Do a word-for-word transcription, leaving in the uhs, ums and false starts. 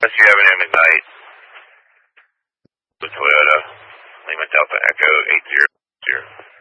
Western Avenue, McKnight, with Toyota, Lima Delta Echo eight zero zero.